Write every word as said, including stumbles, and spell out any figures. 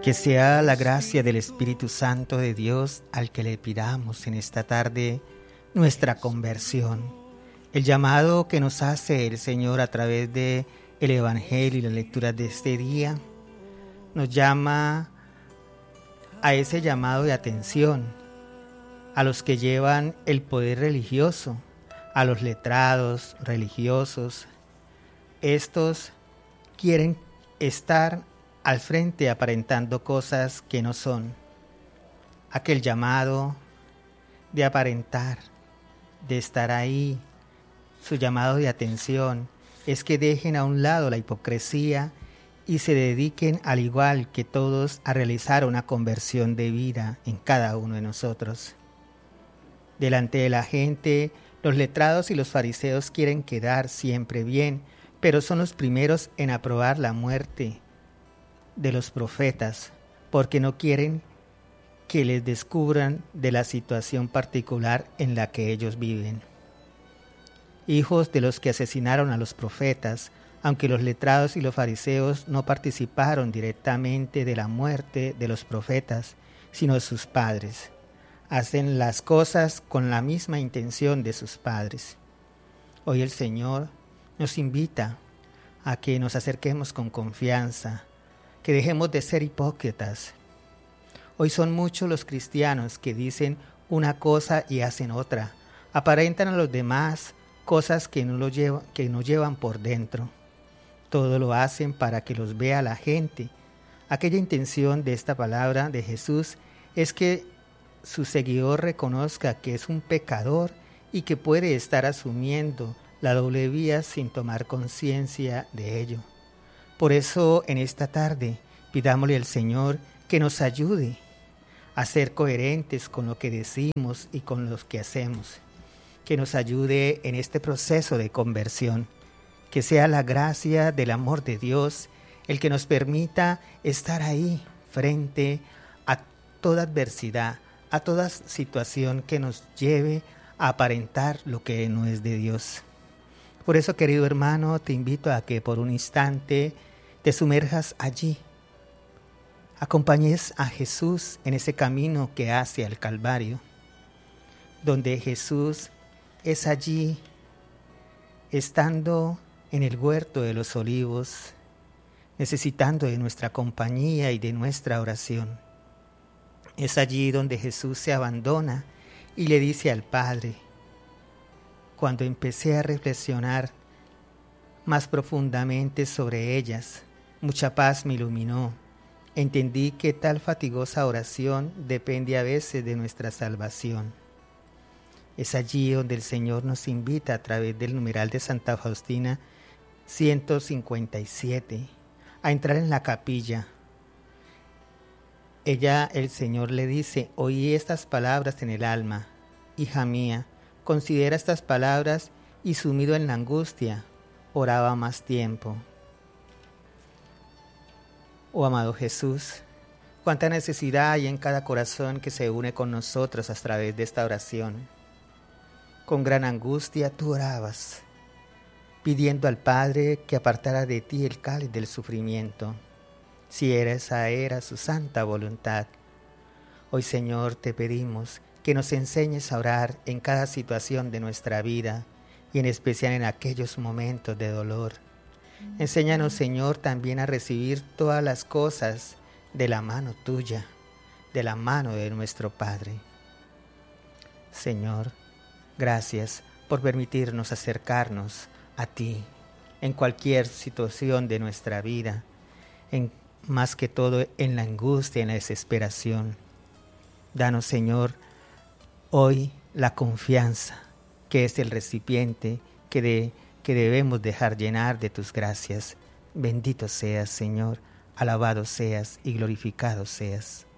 Que sea la gracia del Espíritu Santo de Dios al que le pidamos en esta tarde nuestra conversión. El llamado que nos hace el Señor a través de el Evangelio y la lectura de este día nos llama a ese llamado de atención a los que llevan el poder religioso, a los letrados religiosos. Estos quieren estar al frente aparentando cosas que no son. Aquel llamado de aparentar, de estar ahí, su llamado de atención es que dejen a un lado la hipocresía y se dediquen, al igual que todos, a realizar una conversión de vida en cada uno de nosotros. Delante de la gente, los letrados y los fariseos quieren quedar siempre bien, pero son los primeros en aprobar la muerte de los profetas, porque no quieren que les descubran de la situación particular en la que ellos viven. Hijos de los que asesinaron a los profetas, aunque los letrados y los fariseos no participaron directamente de la muerte de los profetas, sino de sus padres. Hacen las cosas con la misma intención de sus padres. Hoy el Señor nos invita a que nos acerquemos con confianza, que dejemos de ser hipócritas. Hoy son muchos los cristianos que dicen una cosa y hacen otra. Aparentan a los demás cosas que no, lo llevan, que no llevan por dentro. Todo lo hacen para que los vea la gente. Aquella intención de esta palabra de Jesús es que su seguidor reconozca que es un pecador y que puede estar asumiendo la doble vía sin tomar conciencia de ello. Por eso, en esta tarde, pidámosle al Señor que nos ayude a ser coherentes con lo que decimos y con lo que hacemos. Que nos ayude en este proceso de conversión. Que sea la gracia del amor de Dios el que nos permita estar ahí frente a toda adversidad, a toda situación que nos lleve a aparentar lo que no es de Dios. Por eso, querido hermano, te invito a que por un instante te sumerjas allí. Acompañes a Jesús en ese camino que hace al Calvario, donde Jesús es allí, estando en el huerto de los olivos, necesitando de nuestra compañía y de nuestra oración. Es allí donde Jesús se abandona y le dice al Padre: cuando empecé a reflexionar más profundamente sobre ellas, mucha paz me iluminó. Entendí que tal fatigosa oración depende a veces de nuestra salvación. Es allí donde el Señor nos invita a través del numeral de Santa Faustina ciento cincuenta y siete a entrar en la capilla. Ella, el Señor le dice: oí estas palabras en el alma. Hija mía, considera estas palabras, y sumido en la angustia, oraba más tiempo. Oh amado Jesús, cuánta necesidad hay en cada corazón que se une con nosotros a través de esta oración. Con gran angustia tú orabas, pidiendo al Padre que apartara de ti el cáliz del sufrimiento, si era esa era su santa voluntad. Hoy, Señor, te pedimos que nos enseñes a orar en cada situación de nuestra vida y en especial en aquellos momentos de dolor. Enséñanos, Señor, también a recibir todas las cosas de la mano tuya, de la mano de nuestro Padre. Señor, gracias por permitirnos acercarnos a ti en cualquier situación de nuestra vida, en, más que todo en la angustia, en la desesperación. Danos, Señor, hoy la confianza, que es el recipiente que, de, que debemos dejar llenar de tus gracias. Bendito seas, Señor, alabado seas y glorificado seas.